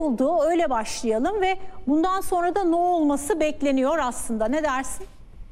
oldu, öyle başlayalım ve bundan sonra da ne olması bekleniyor aslında. Ne dersin?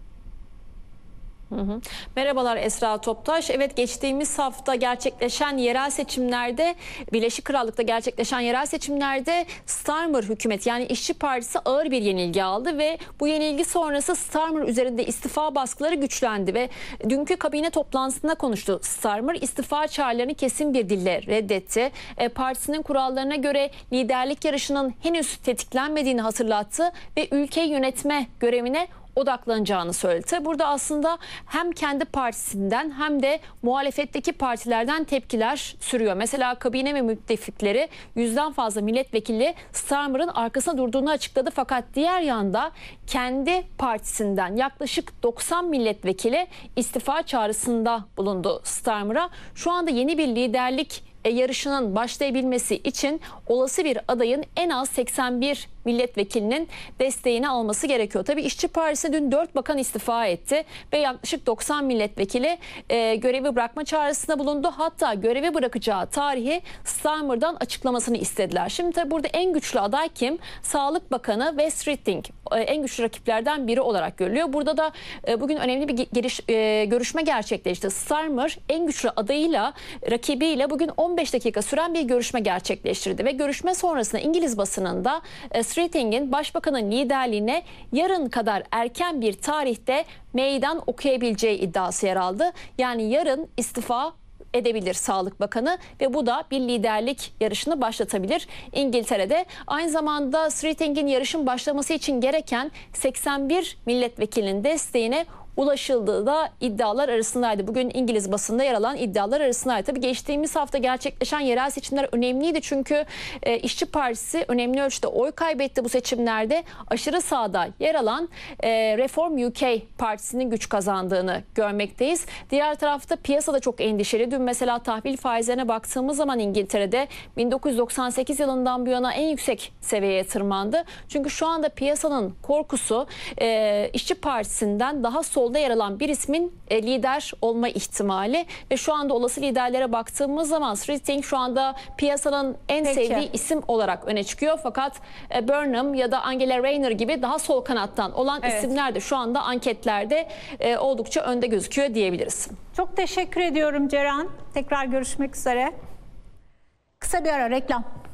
Merhabalar Esra Toptaş. Evet, geçtiğimiz hafta gerçekleşen yerel seçimlerde, Birleşik Krallık'ta gerçekleşen yerel seçimlerde Starmer hükümeti yani İşçi Partisi ağır bir yenilgi aldı ve bu yenilgi sonrası Starmer üzerinde istifa baskıları güçlendi ve dünkü kabine toplantısında konuştu Starmer. İstifa çağrılarını kesin bir dille reddetti. Partisinin kurallarına göre liderlik yarışının henüz tetiklenmediğini hatırlattı ve ülkeyi yönetme görevine odaklanacağını söyledi. Burada aslında hem kendi partisinden hem de muhalefetteki partilerden tepkiler sürüyor. Mesela kabine ve müttefikleri 100'den fazla milletvekili Starmer'ın arkasında durduğunu açıkladı. Fakat diğer yanda kendi partisinden yaklaşık 90 milletvekili istifa çağrısında bulundu Starmer'a. Şu anda yeni bir liderlik yarışının başlayabilmesi için olası bir adayın en az 81 milletvekilinin desteğini alması gerekiyor. Tabii İşçi Partisi dün 4 bakan istifa etti ve yaklaşık 90 milletvekili görevi bırakma çağrısında bulundu. Hatta görevi bırakacağı tarihi Starmer'dan açıklamasını istediler. Şimdi tabii burada en güçlü aday kim? Sağlık Bakanı Wes Streeting en güçlü rakiplerden biri olarak görülüyor. Burada da bugün önemli bir görüşme gerçekleşti. Starmer en güçlü adayıyla, rakibiyle bugün 15 dakika süren bir görüşme gerçekleştirdi ve görüşme sonrasında İngiliz basınında Streeting'in başbakanın liderliğine yarın kadar erken bir tarihte meydan okuyabileceği iddiası yer aldı. Yani yarın istifa edebilir Sağlık Bakanı ve bu da bir liderlik yarışını başlatabilir İngiltere'de. Aynı zamanda Streeting'in yarışın başlaması için gereken 81 milletvekilinin desteğine ulaşıldığı da iddialar arasındaydı. Bugün İngiliz basında yer alan iddialar arasındaydı. Tabii geçtiğimiz hafta gerçekleşen yerel seçimler önemliydi. Çünkü İşçi Partisi önemli ölçüde oy kaybetti bu seçimlerde. Aşırı sağda yer alan Reform UK Partisi'nin güç kazandığını görmekteyiz. Diğer tarafta piyasada çok endişeli. Dün mesela tahvil faizlerine baktığımız zaman İngiltere'de 1998 yılından bu yana en yüksek seviyeye tırmandı. Çünkü şu anda piyasanın korkusu İşçi Partisi'nden daha solda yer alan bir ismin lider olma ihtimali ve şu anda olası liderlere baktığımız zaman Streeting şu anda piyasanın en sevdiği isim olarak öne çıkıyor. Fakat Burnham ya da Angela Rayner gibi daha sol kanattan olan isimler de şu anda anketlerde oldukça önde gözüküyor diyebiliriz. Çok teşekkür ediyorum Ceren. Tekrar görüşmek üzere. Kısa bir ara, reklam.